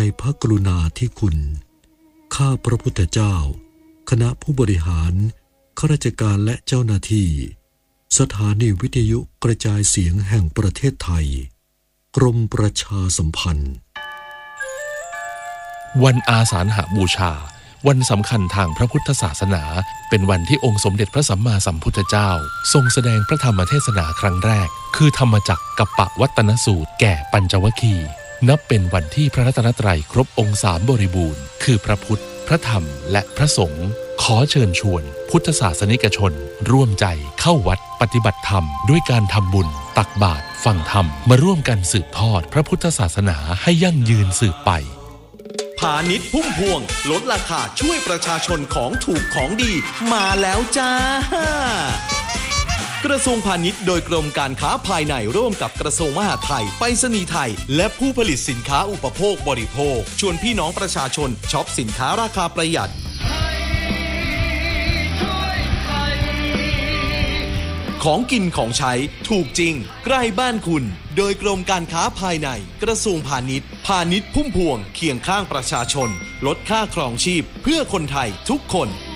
พระกรุณาธิคุณข้าพระพุทธเจ้าคณะผู้บริหารข้าราชการและเจ้าหน้าที่สถานีวิทยุกระจายเสียงแห่งประเทศไทยกรมประชาสัมพันธ์วันอาสาฬหบูชาวันสำคัญทางพระพุทธศาสนาเป็นวันที่องค์สมเด็จพระสัมมาสัมพุทธเจ้าทรงแสดงพระธรรมเทศนาครั้งแรกคือธรรมจักรกัปปวัตตนสูตรแก่ปัญจวัคคีย์นับเป็นวันที่พระรัตนตรัยครบองค์3บริบูรณ์คือพระพุทธพระธรรมและพระสงฆ์ขอเชิญชวนพุทธศาสนิกชนร่วมใจเข้าวัดปฏิบัติธรรมด้วยการทำบุญตักบาตรฟังธรรมมาร่วมกันสืบทอดพระพุทธศาสนาให้ยั่งยืนสืบไปพาณิชย์พุ่มพวงลดราคาช่วยประชาชนของถูกของดีมาแล้วจ้ากระทรวงพาณิชย์โดยกรมการค้าภายในร่วมกับกระทรวงมหาดไทยไปรษณีย์ไทยและผู้ผลิตสินค้าอุปโภคบริโภคชวนพี่น้องประชาชนช็อปสินค้าราคาประหยัดของกินของใช้ถูกจริงใกล้บ้านคุณโดยกรมการค้าภายในกระทรวงพาณิชย์พุ่มพวงเคียงข้างประชาชนลดค่าครองชีพเพื่อคนไทยทุกคน